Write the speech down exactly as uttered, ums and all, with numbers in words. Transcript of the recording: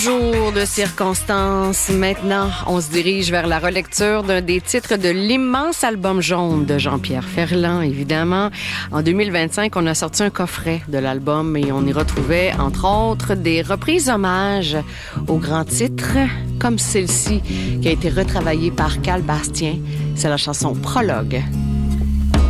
Jour de circonstances. Maintenant, on se dirige vers la relecture d'un des titres de l'immense album jaune de Jean-Pierre Ferland, évidemment. En deux mille vingt-cinq, on a sorti un coffret de l'album et on y retrouvait, entre autres, des reprises hommages aux grands titres, comme celle-ci, qui a été retravaillée par Cal Bastien. C'est la chanson Prologue.